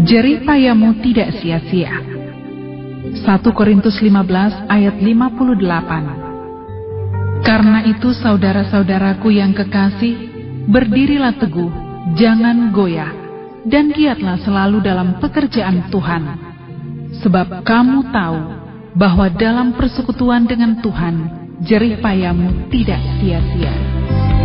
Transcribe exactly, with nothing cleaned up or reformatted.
jerih payamu tidak sia-sia. satu Korintus lima belas ayat lima puluh delapan. Karena itu saudara-saudaraku yang kekasih, berdirilah teguh, jangan goyah, dan giatlah selalu dalam pekerjaan Tuhan. Sebab kamu tahu bahwa dalam persekutuan dengan Tuhan, jerih payamu tidak sia-sia.